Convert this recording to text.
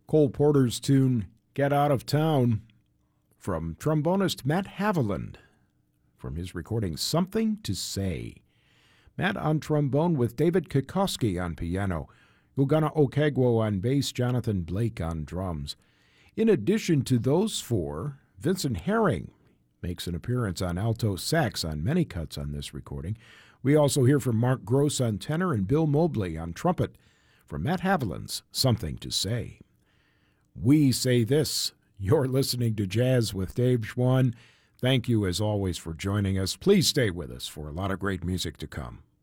Cole Porter's tune, Get Out of Town, from trombonist Matt Haviland, from his recording Something to Say. Matt on trombone with David Kikoski on piano, Ugana Okegwo on bass, Jonathan Blake on drums. In addition to those four, Vincent Herring makes an appearance on alto sax on many cuts on this recording. We also hear from Mark Gross on tenor and Bill Mobley on trumpet from Matt Haviland's Something to Say. We say this. You're listening to Jazz with Dave Schwann. Thank you, as always, for joining us. Please stay with us for a lot of great music to come.